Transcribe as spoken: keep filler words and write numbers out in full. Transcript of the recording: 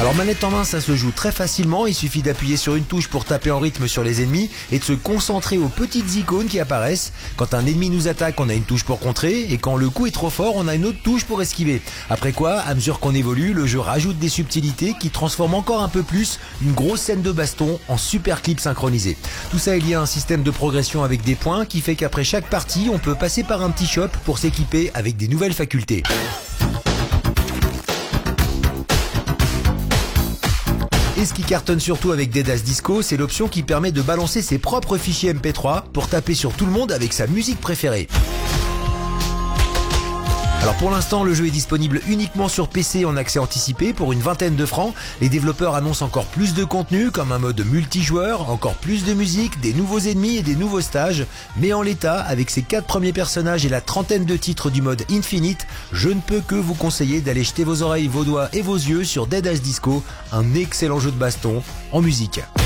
Alors manette en main, ça se joue très facilement, il suffit d'appuyer sur une touche pour taper en rythme sur les ennemis et de se concentrer aux petites icônes qui apparaissent. Quand un ennemi nous attaque, on a une touche pour contrer et quand le coup est trop fort, on a une autre touche pour esquiver. Après quoi, à mesure qu'on évolue, le jeu rajoute des subtilités qui transforment encore un peu plus une grosse scène de baston en super clip synchronisé. Tout ça est lié à un système de progression avec des points qui fait qu'après chaque partie, on peut passer par un petit shop pour s'équiper avec des nouvelles facultés. Et ce qui cartonne surtout avec Deadass Disco, c'est l'option qui permet de balancer ses propres fichiers M P trois pour taper sur tout le monde avec sa musique préférée. Alors pour l'instant, le jeu est disponible uniquement sur P C en accès anticipé pour une vingtaine de francs. Les développeurs annoncent encore plus de contenu, comme un mode multijoueur, encore plus de musique, des nouveaux ennemis et des nouveaux stages. Mais en l'état, avec ses quatre premiers personnages et la trentaine de titres du mode Infinite, je ne peux que vous conseiller d'aller jeter vos oreilles, vos doigts et vos yeux sur Deadass Disco, un excellent jeu de baston en musique.